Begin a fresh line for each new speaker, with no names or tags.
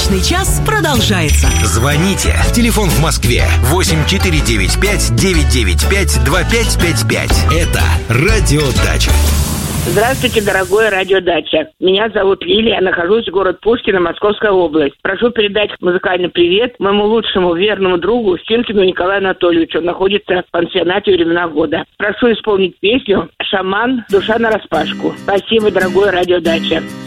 Дачный час продолжается.
Звоните. Телефон в Москве 8495-995-2555. Это «Радио Дача».
Здравствуйте, дорогое радио Дача. Меня зовут Лилия, нахожусь в город Пушкино, Московская область. Прошу передать музыкальный привет моему лучшему верному другу Стинкину Николаю Анатольевичу. Он находится в пансионате «Времена года». Прошу исполнить песню «Шаман. Душа нараспашку». Спасибо, дорогое радио Дача.